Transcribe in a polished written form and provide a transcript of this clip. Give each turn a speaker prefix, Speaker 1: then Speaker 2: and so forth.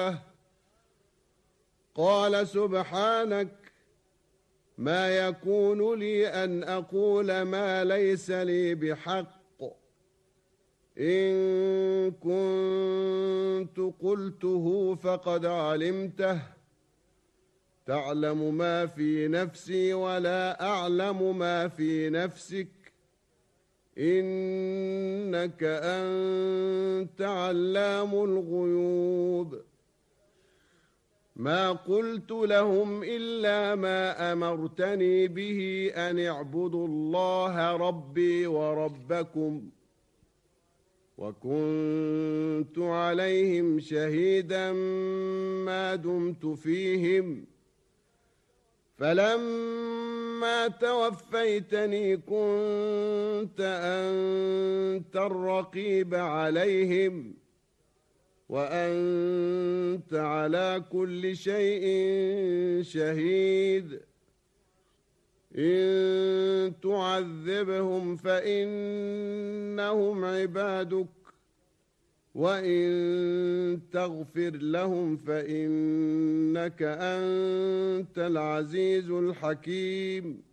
Speaker 1: قال سبحانك ما يكون لي أن أقول ما ليس لي بحق إن كنت قلته فقد علمته تعلم ما في نفسي ولا أعلم ما في نفسك إنك أنت علام الغيوب ما قلت لهم إلا ما أمرتني به أن اعبدوا الله ربي وربكم وكنت عليهم شهيدا ما دمت فيهم فلما توفيتني كنت أنت الرقيب عليهم وأنت على كل شيء شهيد إن تعذبهم فإنهم عبادك وإن تغفر لهم فإنك أنت العزيز الحكيم